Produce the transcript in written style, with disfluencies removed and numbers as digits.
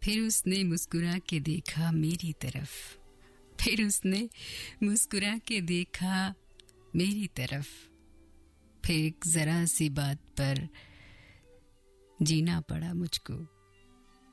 फिर उसने मुस्कुरा के देखा मेरी तरफ, फिर उसने मुस्कुरा के देखा मेरी तरफ, फिर एक जरा सी बात पर जीना पड़ा मुझको।